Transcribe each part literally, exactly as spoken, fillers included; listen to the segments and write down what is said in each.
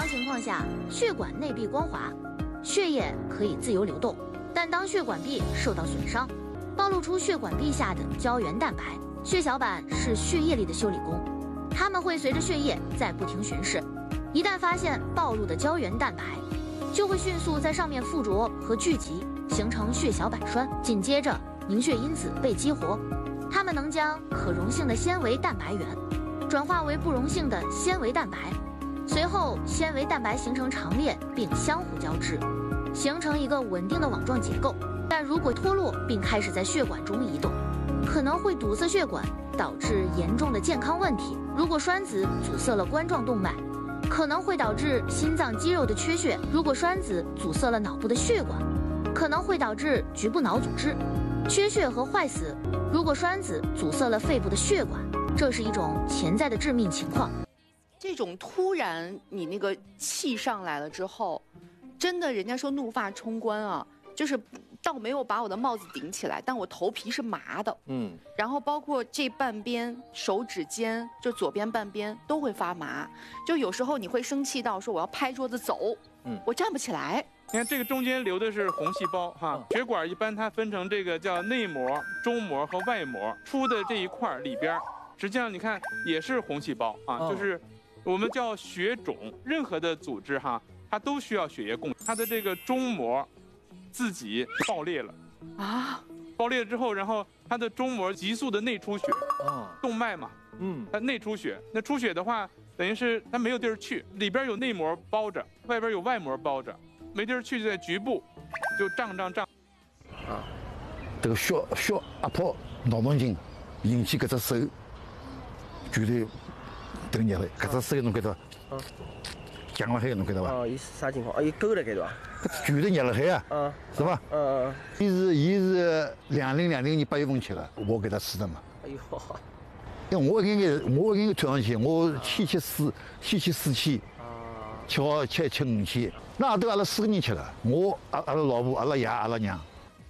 常情况下，血管内壁光滑，血液可以自由流动。但当血管壁受到损伤，暴露出血管壁下的胶原蛋白，血小板是血液里的修理工，它们会随着血液在不停巡视。一旦发现暴露的胶原蛋白，就会迅速在上面附着和聚集，形成血小板栓。紧接着，凝血因子被激活，它们能将可溶性的纤维蛋白原转化为不溶性的纤维蛋白，随后纤维蛋白形成长链并相互交织，形成一个稳定的网状结构。但如果脱落并开始在血管中移动，可能会堵塞血管，导致严重的健康问题。如果栓子阻塞了冠状动脉，可能会导致心脏肌肉的缺血；如果栓子阻塞了脑部的血管，可能会导致局部脑组织缺血和坏死；如果栓子阻塞了肺部的血管，这是一种潜在的致命情况。 这种突然你那个气上来了之后，真的人家说怒发冲冠啊，就是倒没有把我的帽子顶起来，但我头皮是麻的，嗯，然后包括这半边手指尖，就左边半边都会发麻，就有时候你会生气到说我要拍桌子走，嗯，我站不起来。 你看这个中间流的是红细胞哈，血管一般它分成这个叫内膜、中膜和外膜，出的这一块里边，实际上你看也是红细胞啊，就是我们叫血肿，任何的组织哈，它都需要血液供应，它的这个中膜自己爆裂了啊！爆裂之后，然后它的中膜急速的内出血啊，动脉嘛，嗯，它内出血。那出血的话，等于是它没有地儿去，里边有内膜包着，外边有外膜包着，没地儿去就在局部，就胀胀胀。 啊，这个血血压迫脑动静引起搿只手拳头抖热了，搿只手侬看到？嗯。僵了海，侬看到伐？ 哦，伊啥情况？哦，伊勾了，对伐？ 拳头热了海啊，嗯，是吧？ 嗯嗯。 伊是伊是两零两零年八月份去的，我给他吃的嘛。哎呦，因为我应该我应该推上去，我七七四七七四期，吃好吃吃五期，那都阿拉四个人吃的，我阿阿拉老婆、阿拉爷、阿拉娘。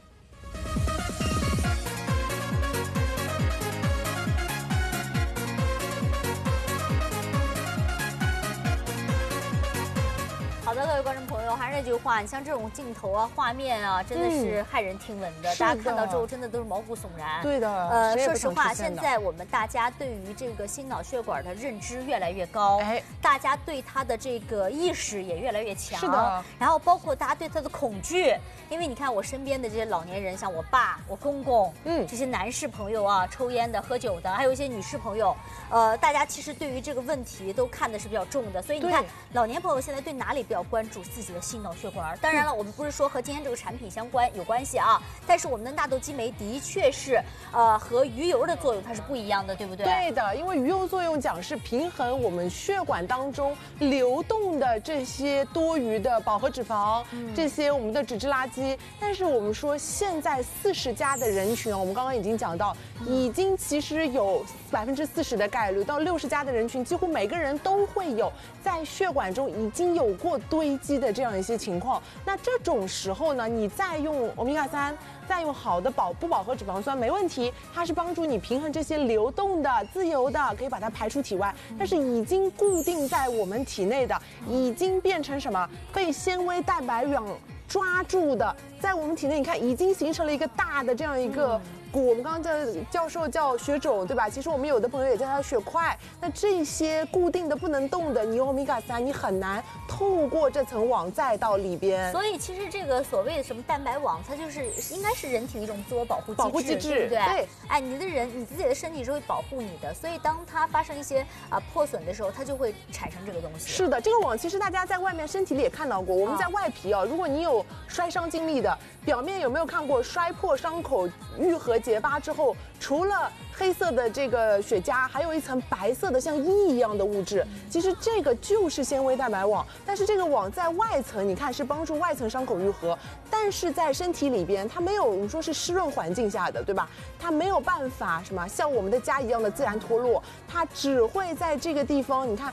好的，各位观众朋友，还是那句话，你像这种镜头啊、画面啊，真的是骇人听闻的。嗯、大家看到之后，真的都是毛骨悚然。 对的。 呃，说实话，现在我们大家对于这个心脑血管的认知越来越高，哎，大家对它的这个意识也越来越强。 是的。 然后包括大家对它的恐惧，因为你看我身边的这些老年人，像我爸、我公公，嗯，这些男士朋友啊，抽烟的、喝酒的，还有一些女士朋友，呃，大家其实对于这个问题都看的是比较重的。所以你看，老年朋友现在对哪里比较关注自己的心脑血管？当然了，我们不是说和今天这个产品相关有关系啊，但是我们的纳豆激酶的确是，呃，和鱼油的作用它是不一样的，对不对？ 对的，因为鱼油作用讲是平衡我们血管当中流动的这些多余的饱和脂肪，嗯、这些我们的脂质垃圾。但是我们说现在四十加的人群啊，我们刚刚已经讲到，已经其实有百分之四十的概率，到六十加的人群，几乎每个人都会有在血管中已经有过堆积的这样一些情况。那这种时候呢，你再用欧米伽三，再用好的饱不饱和脂肪酸没问题，它是帮助你平衡这些流动的、自由的，可以把它排出体外。但是已经固定在我们体内的，已经变成什么？被纤维蛋白网抓住的，在我们体内，你看已经形成了一个大的这样一个骨。我们刚刚在教授叫血肿，对吧？其实我们有的朋友也叫它血块。那这些固定的不能动的，你用欧米伽三，你很难透过这层网再到里边。 所以其实这个所谓的什么蛋白网，它就是应该是人体的一种自我保护机制， 保护机制， 对不对？ 对。 哎，你的人，你自己的身体是会保护你的，所以当它发生一些啊、呃、破损的时候，它就会产生这个东西。 是的，这个网其实大家在外面身体里也看到过。我们在外皮啊，如果你有摔伤经历的，表面有没有看过摔破伤口愈合结疤之后，除了黑色的这个血痂，还有一层白色的像衣一样的物质，其实这个就是纤维蛋白网。但是这个网在外层，你看是帮助外层伤口愈合，但是在身体里边，它没有我们说是湿润环境下的，对吧？它没有办法什么像我们的痂一样的自然脱落，它只会在这个地方，你看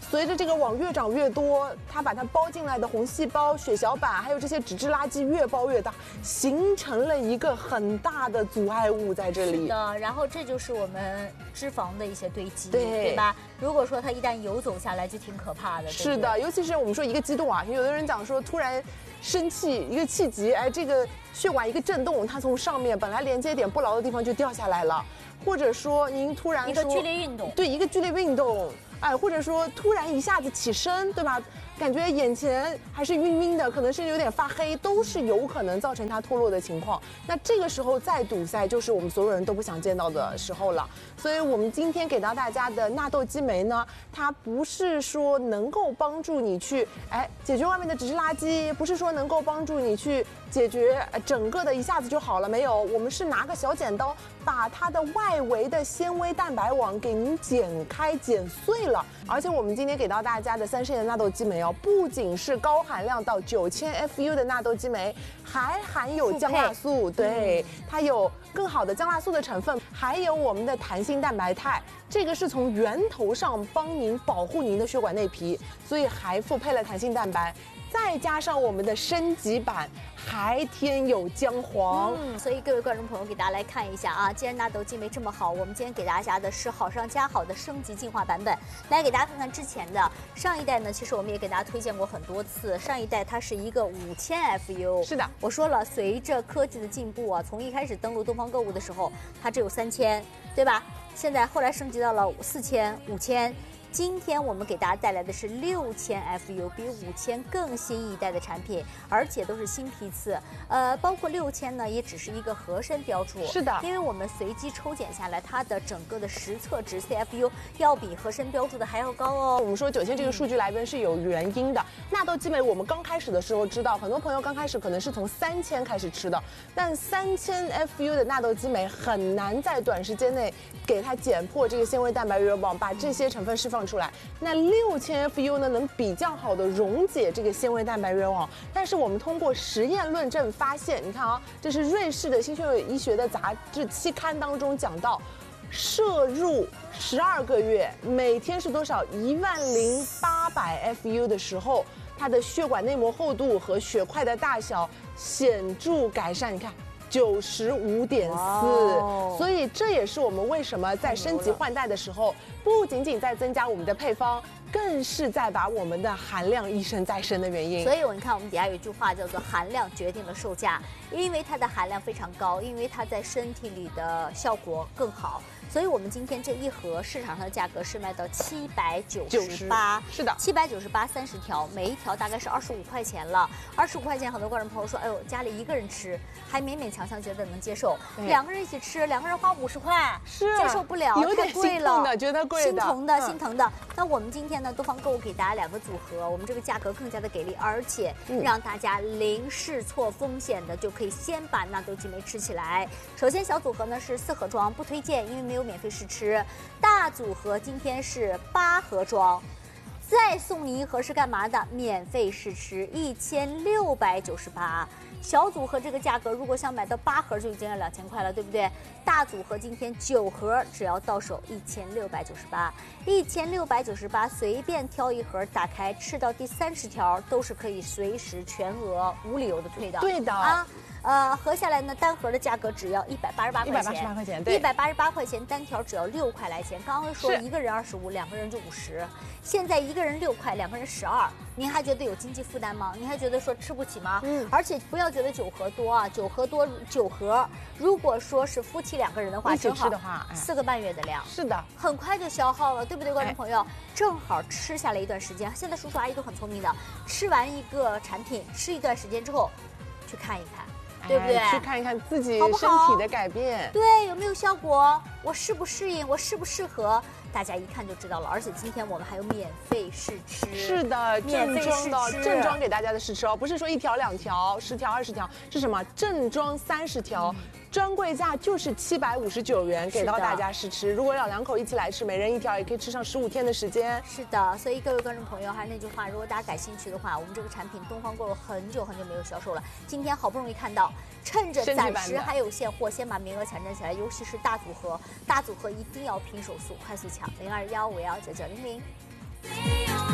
随着这个网越长越多，它把它包进来的红细胞、血小板，还有这些脂质垃圾越包越大，形成了一个很大的阻碍物在这里。 是的，然后这就是我们脂肪的一些堆积， 对对吧？如果说它一旦游走下来，就挺可怕的。对对是的，尤其是我们说一个激动啊，有的人讲说突然生气，一个气急，哎，这个血管一个震动，它从上面本来连接点不牢的地方就掉下来了，或者说您突然一个说剧烈运动， 对，一个剧烈运动，哎，或者说突然一下子起身，对吧？感觉眼前还是晕晕的，可能是有点发黑，都是有可能造成它脱落的情况。那这个时候再堵塞，就是我们所有人都不想见到的时候了。所以我们今天给到大家的纳豆激酶呢，它不是说能够帮助你去哎解决外面的脂质垃圾，不是说能够帮助你去解决整个的一下子就好了，没有，我们是拿个小剪刀把它的外围的纤维蛋白网给您剪开剪碎了。而且我们今天给到大家的三摄的纳豆激酶哦，不仅是高含量到九千 F U 的纳豆激酶，还含有姜辣素，对，它有更好的姜辣素的成分，还有我们的弹性蛋白肽，这个是从源头上帮您保护您的血管内皮，所以还复配了弹性蛋白。再加上我们的升级版，还添有姜黄。 嗯，所以各位观众朋友，给大家来看一下啊，既然纳豆激酶这么好，我们今天给大家的是好上加好的升级进化版本。来给大家看看之前的上一代呢，其实我们也给大家推荐过很多次。上一代它是一个五千 F U， 是的， 我说了，随着科技的进步啊，从一开始登录东方购物的时候，它只有三千，对吧？现在后来升级到了四千、五千。今天我们给大家带来的是六千 F U， 比五千更新一代的产品，而且都是新批次。呃，包括六千呢，也只是一个合身标注。 是的， 因为我们随机抽检下来，它的整个的实测值 C F U 要比合身标注的还要高哦。 我们说九千这个数据来源是有原因的。纳豆激酶我们刚开始的时候知道，很多朋友刚开始可能是从三千开始吃的，但三千 F U 的纳豆激酶很难在短时间内给它剪破这个纤维蛋白原网，把这些成分释放出来。那六千 F U 呢，能比较好的溶解这个纤维蛋白原网。但是我们通过实验论证发现，你看啊，这是瑞士的新血管医学的杂志期刊当中讲到，摄入十二个月，每天是多少？一万零八百 F U 的时候，它的血管内膜厚度和血块的大小显著改善。你看。九十五点四，所以这也是我们为什么在升级换代的时候，不仅仅在增加我们的配方，更是在把我们的含量一升再升的原因。 所以你看，我们底下有一句话叫做“含量决定了售价”，因为它的含量非常高，因为它在身体里的效果更好。所以我们今天这一盒市场上的价格是卖到七百九十八， 是的， 七百九十八三十条，每一条大概是二十五块钱了。二十五块钱，很多观众朋友说，哎呦，家里一个人吃还勉勉强强觉得能接受，两个人一起吃，两个人花五十块， 是接受不了， 有点太贵了， 的，觉得贵的， 心疼的，心疼的。那我们今天呢，东方购物给大家两个组合，我们这个价格更加的给力，而且让大家零试错风险的就可以先把纳豆激酶吃起来。首先小组合呢是四盒装，不推荐，因为没有免费试吃。大组合今天是八盒装，再送你一盒是干嘛的？免费试吃，一千六百九十八。小组合这个价格，如果想买到八盒就已经要两千块了，对不对？大组合今天九盒只要到手一千六百九十八，一千六百九十八，随便挑一盒打开吃到第三十条都是可以随时全额无理由的退的。 对的啊。呃，合下来呢，单盒的价格只要一百八十八块钱， 一百八十八块钱，对， 一百八十八块钱，单条只要六块来钱。刚刚说一个人二十五，两个人就五十，现在一个人六块，两个人十二，您还觉得有经济负担吗？您还觉得说吃不起吗？嗯，而且不要觉得九盒多啊，九盒多，九盒，如果说是夫妻两个人的话， 一起吃的话， 四个半月的量， 是的， 很快就消耗了，对不对，观众朋友？正好吃下来一段时间，现在叔叔阿姨都很聪明的，吃完一个产品，吃一段时间之后，去看一看。对不对？ 去看一看自己身体的改变， 对，有没有效果？我适不适应？我适不适合？大家一看就知道了。而且今天我们还有免费试吃， 是的， 免费正装的正装给大家的试吃哦，不是说一条、两条、十条、二十条，是什么？正装三十条。嗯，专柜价就是七百五十九元，给到大家试吃。如果老两口一起来吃，每人一条，也可以吃上十五天的时间。 是的，所以各位观众朋友，还是那句话，如果大家感兴趣的话，我们这个产品东方购物很久很久没有销售了，今天好不容易看到，趁着暂时还有现货，先把名额抢占起来。尤其是大组合，大组合一定要拼手速，快速抢零二幺五幺九九零零。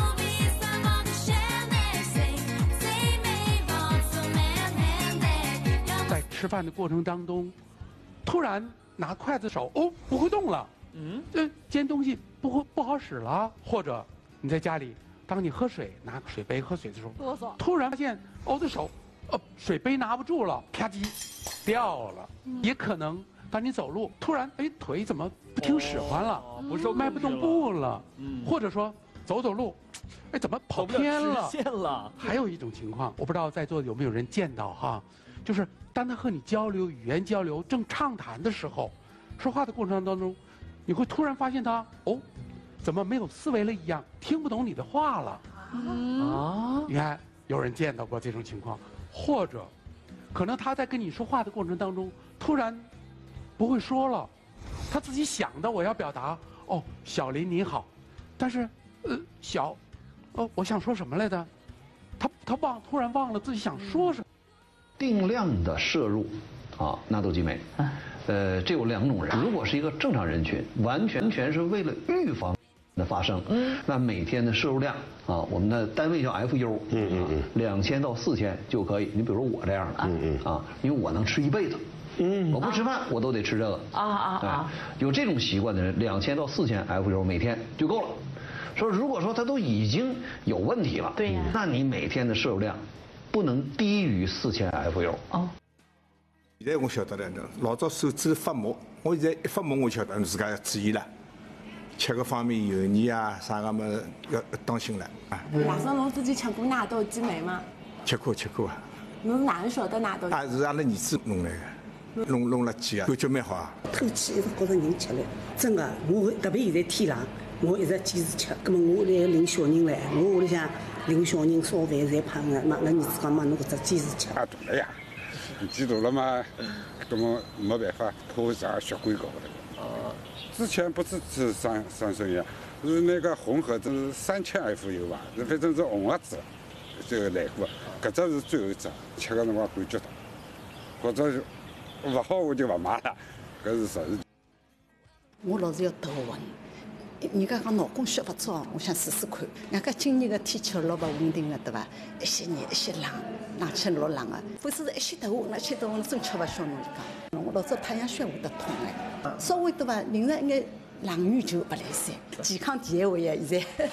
吃饭的过程当中，突然拿筷子手哦不会动了，嗯，这煎东西不会不好使了，或者你在家里，当你喝水拿个水杯喝水的时候，突然发现哦的手，呃水杯拿不住了，啪叽掉了，嗯、也可能当你走路突然哎腿怎么不听使唤了，哦、不是迈不动步了，嗯，或者说走走路。哎，怎么跑偏了？ 线了。 还有一种情况，我不知道在座有没有人见到哈，就是当他和你交流、语言交流正畅谈的时候，说话的过程当中，你会突然发现他哦，怎么没有思维了一样，听不懂你的话了。啊，你看有人见到过这种情况，或者可能他在跟你说话的过程当中，突然不会说了，他自己想的我要表达哦，小林你好，但是呃小。哦，我想说什么来着？他他忘，突然忘了自己想说什么。 定量的摄入，啊，纳豆激酶，呃，这有两种人。如果是一个正常人群，完全全是为了预防的发生，那每天的摄入量啊，我们的单位叫 F U， 嗯嗯嗯，两千到四千就可以。你比如说我这样的，嗯嗯啊，因为我能吃一辈子。嗯，我不吃饭，我都得吃这个。啊啊啊！有这种习惯的人，两千到四千 F U 每天就够了。说如果说他都已经有问题了，对呀，那你每天的摄入量不能低于四千 F U。哦。 现在我晓得了，老早手指发毛，我现在一发毛我晓得自家要注意了，吃个方面油腻啊啥个么要当心了啊。 老师，侬自己吃过纳豆激酶吗？ 吃过吃过啊。 侬哪能晓得纳豆？ 啊，是阿拉儿子弄来的，弄弄了几啊，感觉蛮好啊。 透气一直觉着人吃了，真的，我特别现在天冷。我一直坚持吃，咁么我来领小人来，我屋里向领小人烧饭侪胖个，那那儿子讲嘛，侬搿只坚持吃。 太大了呀，年纪大了嘛，咁么没办法，破啥血管高的。哦。之前不是吃三三生药，是那个红盒子是三千 F U 吧，反正是红盒子，这个来过，搿只是最后一只，吃个辰光感觉到，或者勿好我就勿买了，搿是实事。 我老是要头晕。人家讲脑供血不足，我想试试看。人家今年的天气老不稳定了，对吧？一些热，一些冷，冷气老冷的。不是一些头，那些头真吃不消。侬就讲，我老早太阳穴会得痛哎，稍微对吧？淋了应该冷雨就不来塞，健康第一位呀！现在。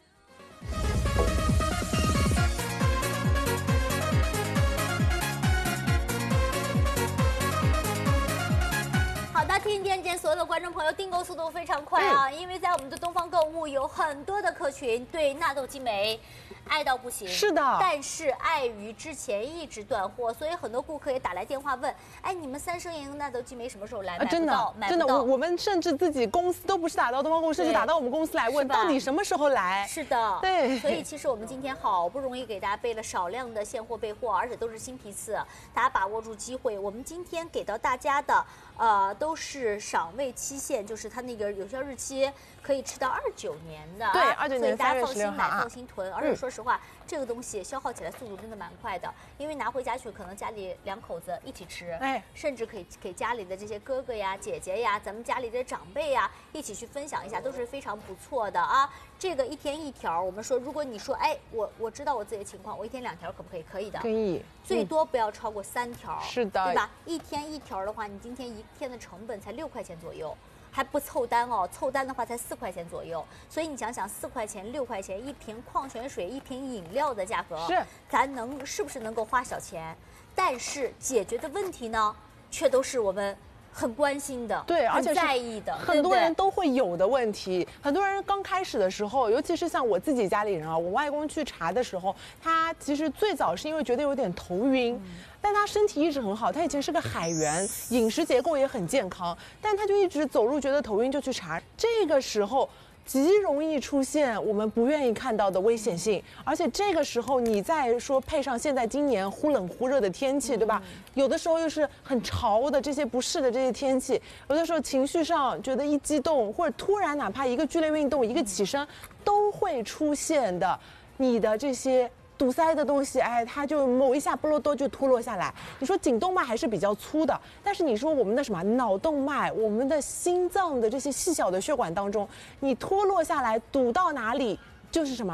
今天见所有的观众朋友订购速度非常快啊，因为在我们的东方购物有很多的客群对纳豆激酶爱到不行， 是的， 但是碍于之前一直断货，所以很多顾客也打来电话问，哎，你们三生盐纳豆激酶什么时候来？买不到，买不到。 真的，我我们甚至自己公司都不是打到东方购物，甚至打到我们公司来问，到底什么时候来？ 是的， 对。 所以其实我们今天好不容易给大家备了少量的现货备货，而且都是新批次，大家把握住机会。我们今天给到大家的。呃，都是赏味期限，就是它那个有效日期可以吃到二九年的， 对，二九年三月十六号，所以大家放心买，放心囤。而且说实话，这个东西消耗起来速度真的蛮快的，因为拿回家去，可能家里两口子一起吃，哎，甚至可以给家里的这些哥哥呀、姐姐呀，咱们家里的长辈呀，一起去分享一下，都是非常不错的啊。这个一天一条，我们说，如果你说，哎，我我知道我自己的情况，我一天两条可不可以？可以的， 可以， 最多不要超过三条， 是的， 对吧？一天一条的话，你今天一天的成本才六块钱左右，还不凑单哦，凑单的话才四块钱左右。所以你想想，四块钱、六块钱一瓶矿泉水、一瓶饮料的价格， 是咱能是不是能够花小钱？但是解决的问题呢，却都是我们很关心的， 对，而且在意的， 很多人都会有的问题。很多人刚开始的时候，尤其是像我自己家里人啊，我外公去查的时候，他其实最早是因为觉得有点头晕。嗯，但他身体一直很好，他以前是个海员，饮食结构也很健康，但他就一直走路觉得头晕就去查，这个时候极容易出现我们不愿意看到的危险性，而且这个时候你再说配上现在今年忽冷忽热的天气，对吧？有的时候又是很潮的这些不适的这些天气，有的时候情绪上觉得一激动，或者突然哪怕一个剧烈运动一个起身，都会出现的你的这些堵塞的东西，哎，它就某一下不漏多就脱落下来。你说颈动脉还是比较粗的，但是你说我们的什么脑动脉，我们的心脏的这些细小的血管当中，你脱落下来堵到哪里，就是什么，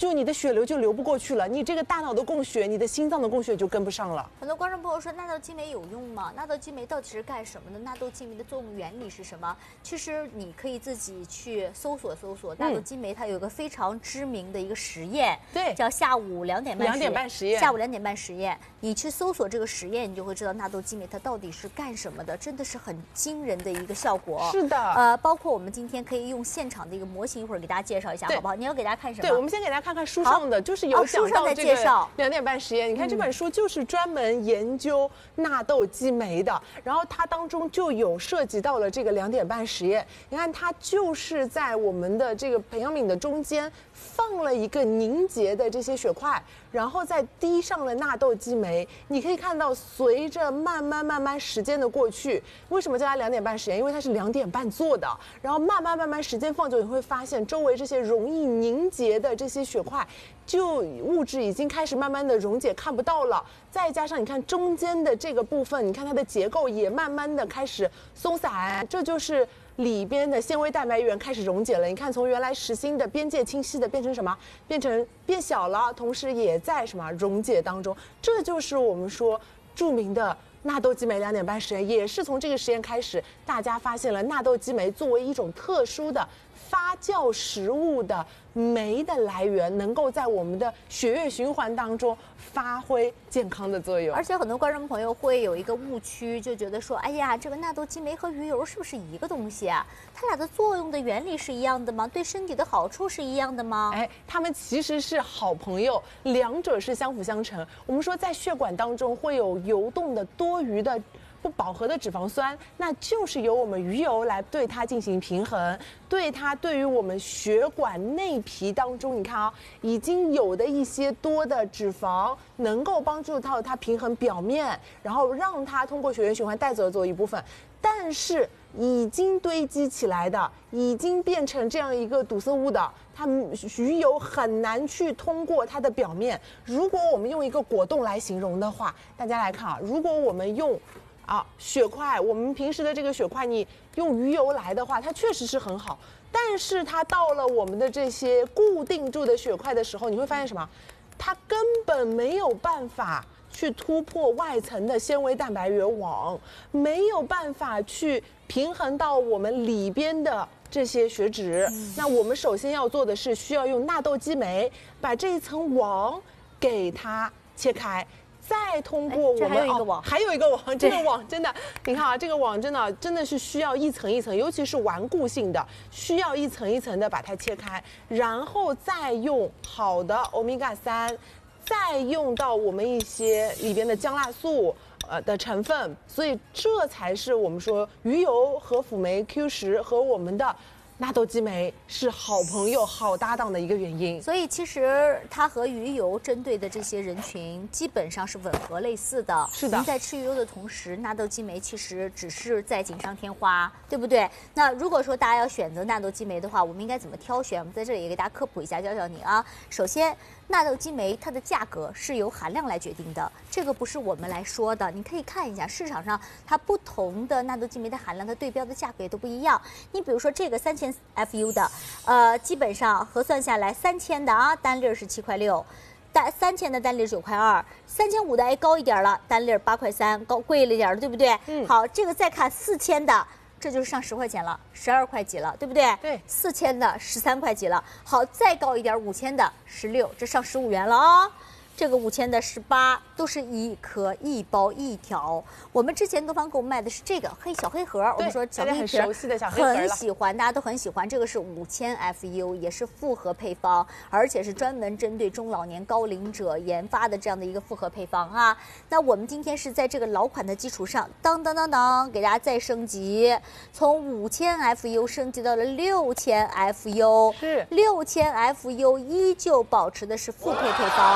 就你的血流就流不过去了，你这个大脑的供血，你的心脏的供血就跟不上了。 很多观众朋友说纳豆激酶有用吗？纳豆激酶到底是干什么的？纳豆激酶的作用原理是什么？其实你可以自己去搜索搜索。纳豆激酶它有一个非常知名的一个实验， 对， 叫下午两点半两点半实验。 下午两点半实验，你去搜索这个实验，你就会知道纳豆激酶它到底是干什么的，真的是很惊人的一个效果。 是的， 呃，包括我们今天可以用现场的一个模型，一会儿给大家介绍一下，好不好？你要给大家看什么？ 对，我们先给大家看看书上的，就是有讲到这个两点半实验。你看这本书就是专门研究纳豆激酶的，然后它当中就有涉及到了这个两点半实验。你看它就是在我们的这个培养皿的中间放了一个凝结的这些血块，然后再滴上了纳豆激酶。你可以看到，随着慢慢慢慢时间的过去，为什么叫它两点半实验？因为它是两点半做的，然后慢慢慢慢时间放久，你会发现周围这些容易凝结的这些血块，就物质已经开始慢慢的溶解，看不到了。再加上你看中间的这个部分，你看它的结构也慢慢的开始松散，这就是里边的纤维蛋白原开始溶解了。你看从原来实心的边界清晰的变成什么？变成变小了，同时也在什么溶解当中。这就是我们说著名的纳豆激酶两点半实验，也是从这个实验开始，大家发现了纳豆激酶作为一种特殊的发酵食物的酶的来源，能够在我们的血液循环当中发挥健康的作用。 而且很多观众朋友会有一个误区，就觉得说，哎呀，这个纳豆激酶和鱼油是不是一个东西啊？它俩的作用的原理是一样的吗？对身体的好处是一样的吗？ 哎，它们其实是好朋友，两者是相辅相成。我们说在血管当中会有游动的多余的不饱和的脂肪酸，那就是由我们鱼油来对它进行平衡，对它对于我们血管内皮当中，你看啊，已经有的一些多的脂肪，能够帮助到它平衡表面，然后让它通过血液循环带走走一部分。但是已经堆积起来的，已经变成这样一个堵塞物的，它鱼油很难去通过它的表面。如果我们用一个果冻来形容的话，大家来看啊，如果我们用啊，血块，我们平时的这个血块，你用鱼油来的话，它确实是很好。但是它到了我们的这些固定住的血块的时候，你会发现什么？它根本没有办法去突破外层的纤维蛋白原网，没有办法去平衡到我们里边的这些血脂。嗯、那我们首先要做的是，需要用纳豆激酶把这一层网给它切开。再通过我们、 哎、还有一个网、 哦，还有一个网，这个网真的，你看啊，这个网真的真的是需要一层一层，尤其是顽固性的，需要一层一层的把它切开，然后再用好的欧米伽三，再用到我们一些里边的姜辣素呃的成分，所以这才是我们说鱼油和辅酶 Q 十和我们的纳豆激酶是好朋友、好搭档的一个原因。 所以其实它和鱼油针对的这些人群基本上是吻合类似的。 是的。 您在吃鱼油的同时，纳豆激酶其实只是在锦上添花，对不对？那如果说大家要选择纳豆激酶的话，我们应该怎么挑选？我们在这里也给大家科普一下，教教你啊。首先，纳豆激酶它的价格是由含量来决定的，这个不是我们来说的。你可以看一下市场上它不同的纳豆激酶的含量，它对标的价格也都不一样。你比如说这个三千 F U 的，呃，基本上核算下来，三千的啊单粒是七块六，单三千的单粒九块二，三千五的哎高一点了，单粒八块三，高贵了一点了，对不对？嗯。好，这个再看四千的。这就是上十块钱了，十二块几了，对不对？ 对， 四千的十三块几了。好，再高一点，五千的十六，这上十五元了啊、哦。这个五千的十八，都是一颗一包一条。我们之前东方给我们卖的是这个黑小黑盒，我们说小黑很熟悉的小黑盒， 很喜欢，大家都很喜欢。这个是五千 F U， 也是复合配方，而且是专门针对中老年高龄者研发的这样的一个复合配方啊。那我们今天是在这个老款的基础上，当当当当，给大家再升级，从五千 F U 升级到了六千 F U， 是六千 F U 依旧保持的是复配配方。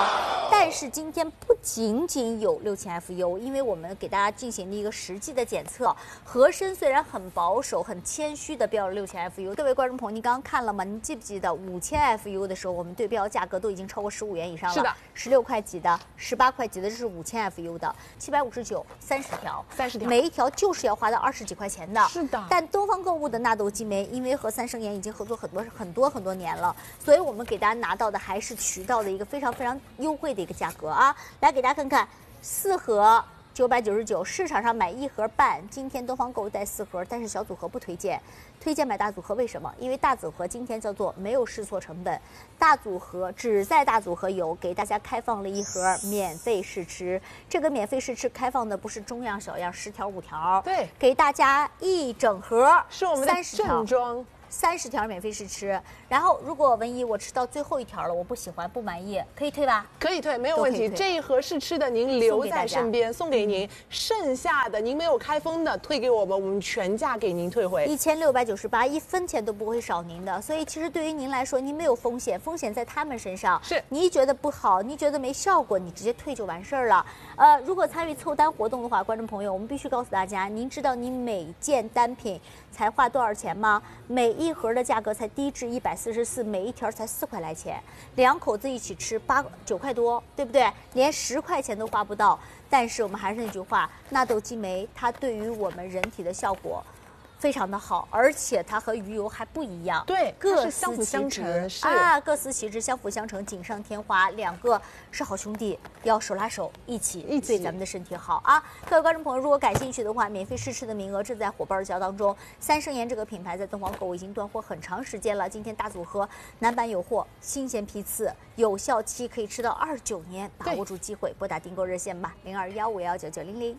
但是今天不仅仅有六氢 F U， 因为我们给大家进行了一个实际的检测，和珅虽然很保守、很谦虚的标了六氢 F U， 各位观众朋友，您刚刚看了吗？您记不记得五千 F U 的时候，我们对标价格都已经超过十五元以上了？是的，十六块几的、十八块几的，这是五千 F U 的，七百五十九，三十条， 三十条， 每一条就是要花到二十几块钱的。 是的。 但东方购物的纳豆激酶，因为和三生研已经合作很多很多很多年了，所以我们给大家拿到的还是渠道的一个非常非常优惠的一个价格啊！来给大家看看，四盒九百九十九，市场上买一盒半，今天东方购物带四盒，但是小组合不推荐，推荐买大组合。为什么？因为大组合今天叫做没有试错成本，大组合只在大组合有给大家开放了一盒免费试吃，这个免费试吃开放的不是中样小样，十条五条， 对， 给大家一整盒， 是我们的正装。 三十条免费试吃，然后如果文怡我吃到最后一条了，我不喜欢不满意，可以退吧？ 可以退，没有问题。这一盒试吃的您留在身边，送给您。剩下的您没有开封的，退给我们，我们全价给您退回。 一千六百九十八，一分钱都不会少您的。所以其实对于您来说，您没有风险，风险在他们身上。 是， 你觉得不好，你觉得没效果，你直接退就完事儿了。呃，如果参与凑单活动的话，观众朋友，我们必须告诉大家，您知道你每件单品才花多少钱吗？每一盒的价格才低至一百四十四，每一条才四块来钱，两口子一起吃八九块多，对不对？连十块钱都花不到。但是我们还是那句话，纳豆激酶它对于我们人体的效果非常的好，而且它和鱼油还不一样， 对， 各相辅相成， 是啊，各司其职，相辅相成，锦上添花，两个是好兄弟，要手拉手一起一起对咱们的身体好啊！各位观众朋友，如果感兴趣的话，免费试吃的名额正在火爆热销当中。三生研这个品牌在东方购物已经断货很长时间了，今天大组合男版有货，新鲜批次，有效期可以吃到二十九年，把握住机会，拨打订购热线吧，零二幺五幺九九零零。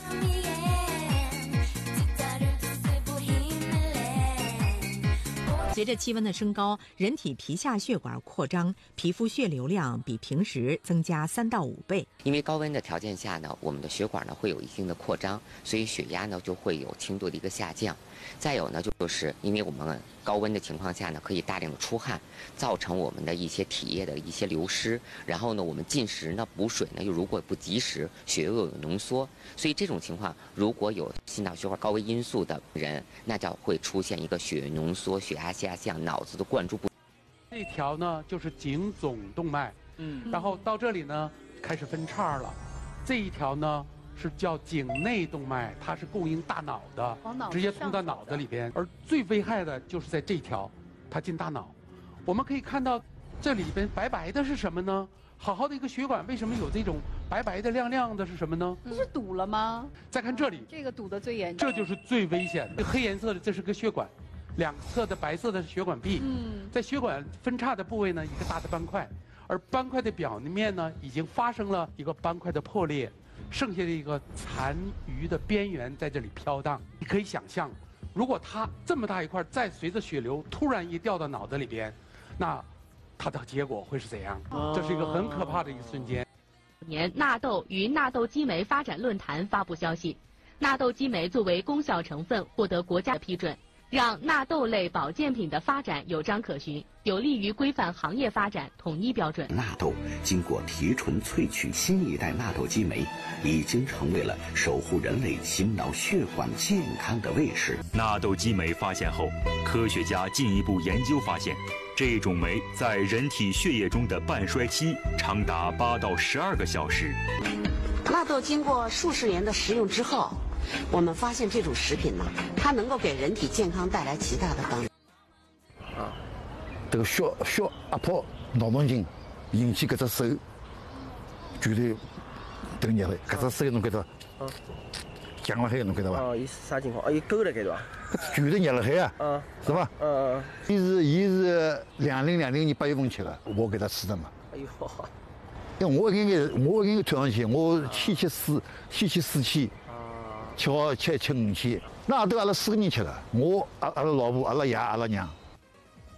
随着气温的升高，人体皮下血管扩张，皮肤血流量比平时增加三到五倍。 因为高温的条件下呢，我们的血管呢会有一定的扩张，所以血压呢就会有轻度的一个下降。再有呢，就是因为我们高温的情况下呢，可以大量的出汗，造成我们的一些体液的一些流失。然后呢，我们进食呢补水呢又如果不及时，血又有浓缩。所以这种情况，如果有心脑血管高危因素的人，那就会出现一个血液浓缩、血压下降、脑子的灌注不。 这条呢就是颈总动脉，嗯，然后到这里呢开始分叉了。这一条呢是叫颈内动脉，它是供应大脑的，直接通到脑子里边。而最危害的就是在这条，它进大脑。我们可以看到这里边白白的是什么呢？好好的一个血管，为什么有这种白白的亮亮的是什么呢？ 这是堵了吗？ 再看这里， 这个堵得最严重， 这就是最危险的。黑颜色的这是个血管，两侧的白色的是血管壁。嗯，在血管分叉的部位呢，一个大的斑块，而斑块的表面呢，已经发生了一个斑块的破裂，剩下的一个残余的边缘在这里飘荡。你可以想象，如果它这么大一块，再随着血流突然一掉到脑子里边，那它的结果会是怎样？这是一个很可怕的一个瞬间。 年纳豆与纳豆激酶发展论坛发布消息，纳豆激酶作为功效成分获得国家的批准，让纳豆类保健品的发展有章可循，有利于规范行业发展，统一标准。 纳豆经过提纯萃取，新一代纳豆激酶已经成为了守护人类心脑血管健康的卫士。 纳豆激酶发现后，科学家进一步研究发现，这种酶在人体血液中的半衰期长达八到十二个小时。 纳豆经过数十年的食用之后，我们发现这种食品呢，它能够给人体健康带来极大的帮助。 啊，这个血血压迫脑动静引起搿只手绝对抖热了，搿只手侬看到？嗯。僵了海，侬看到伐？ 哦，伊啥情况？哦，伊勾了，对伐？ 搿绝对热了海啊！嗯，是吧？嗯嗯。伊是伊是两零两零年八月份吃的，我给他吃的嘛。哎呦！因为我应该我应该退上去，我七七四七七四期，吃好吃吃五期，那都阿拉四个人吃的，我阿阿拉老婆、阿拉爷、阿拉娘。